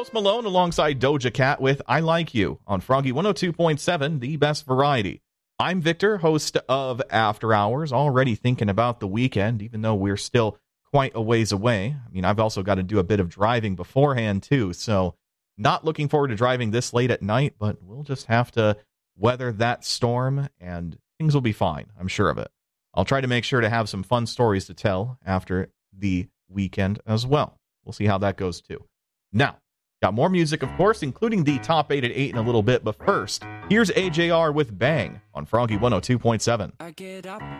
Post Malone alongside Doja Cat with I Like You on Froggy 102.7, the best variety. I'm Victor, host of After Hours, already thinking about the weekend, even though we're still quite a ways away. I mean, I've also got to do a bit of driving beforehand, too, so not looking forward to driving this late at night, but we'll just have to weather that storm, and things will be fine. I'm sure of it. I'll try to make sure to have some fun stories to tell after the weekend as well. We'll see how that goes, too. Now, got more music, of course, including the top 8 at 8 in a little bit, but first, here's AJR with Bang on Froggy 102.7. I get up